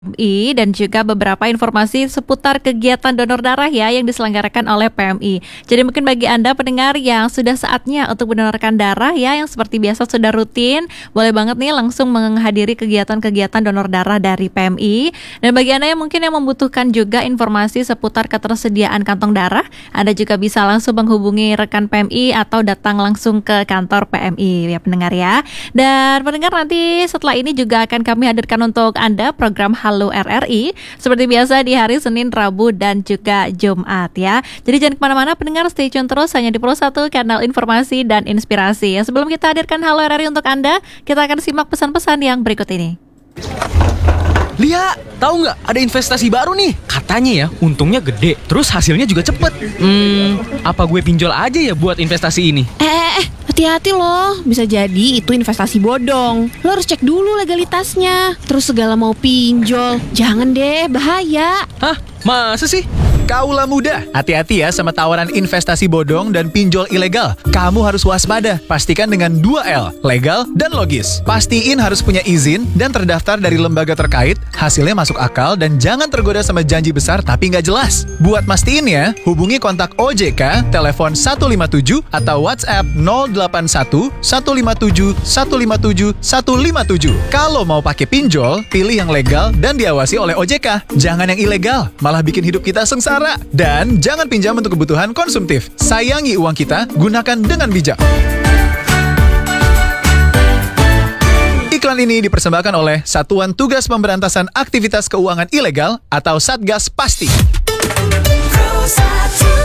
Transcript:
PMI dan juga beberapa informasi seputar kegiatan donor darah ya yang diselenggarakan oleh PMI. Jadi mungkin bagi Anda pendengar yang sudah saatnya untuk mendonorkan darah ya, yang seperti biasa sudah rutin, boleh banget nih langsung menghadiri kegiatan-kegiatan donor darah dari PMI. Dan bagi Anda yang mungkin yang membutuhkan juga informasi seputar ketersediaan kantong darah, Anda juga bisa langsung menghubungi rekan PMI atau datang langsung ke kantor PMI ya pendengar ya. Dan pendengar, nanti setelah ini juga akan kami hadirkan untuk Anda program Halo RRI seperti biasa di hari Senin, Rabu, dan juga Jumat ya. Jadi jangan kemana-mana pendengar, stay tune terus hanya di Pro 1, kanal informasi dan inspirasi. Sebelum kita hadirkan Halo RRI untuk Anda, kita akan simak pesan-pesan yang berikut ini. Lia, tahu nggak ada investasi baru nih? Katanya ya, untungnya gede, terus hasilnya juga cepet. Apa gue pinjol aja ya buat investasi ini? Hati-hati loh, bisa jadi itu investasi bodong. Lo harus cek dulu legalitasnya. Terus segala mau pinjol, jangan deh, bahaya. Hah? Masa sih? Kaulah muda, hati-hati ya sama tawaran investasi bodong dan pinjol ilegal. Kamu harus waspada, pastikan dengan 2L, legal dan logis. Pastiin harus punya izin dan terdaftar dari lembaga terkait, hasilnya masuk akal dan jangan tergoda sama janji besar tapi nggak jelas. Buat mastiin ya, hubungi kontak OJK, telepon 157 atau WhatsApp 081 157 157 157. Kalau mau pakai pinjol, pilih yang legal dan diawasi oleh OJK. Jangan yang ilegal, malah bikin hidup kita sengsara. Dan jangan pinjam untuk kebutuhan konsumtif. Sayangi uang kita, gunakan dengan bijak. Iklan ini dipersembahkan oleh Satuan Tugas Pemberantasan Aktivitas Keuangan Ilegal atau Satgas Pasti.